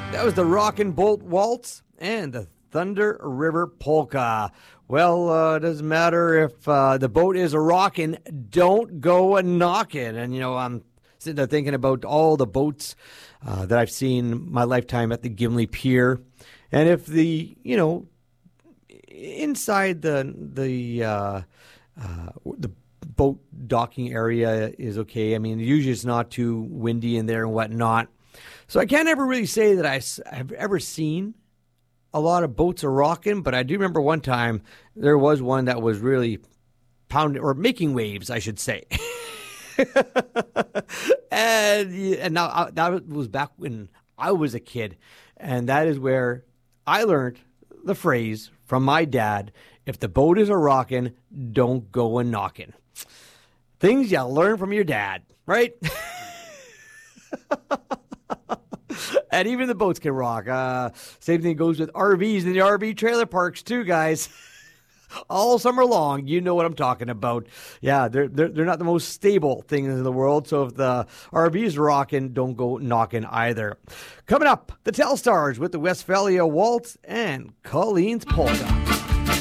That was the Rockin' Bolt Waltz and the Thunder River Polka. Well, it doesn't matter if the boat is a rockin', don't go a knockin'. And, you know, I'm sitting there thinking about all the boats that I've seen my lifetime at the Gimli Pier. And if the, you know, inside the boat docking area is okay. I mean, usually it's not too windy in there and whatnot. So I can't ever really say that I've ever seen a lot of boats are rocking, but I do remember one time there was one that was really pounding or making waves, I should say. and now that was back when I was a kid, and that is where I learned the phrase from my dad: if the boat is a rockin', don't go a knockin'. Things you learn from your dad, right? And even the boats can rock. Same thing goes with RVs and the RV trailer parks too, guys. All summer long, you know what I'm talking about. Yeah, they're not the most stable things in the world. So if the RV is rocking, don't go knocking either. Coming up, the Telstars with the Westphalia Waltz and Colleen's Polka.